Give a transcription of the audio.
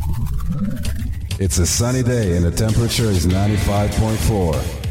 It's a sunny day and the temperature is 95.4.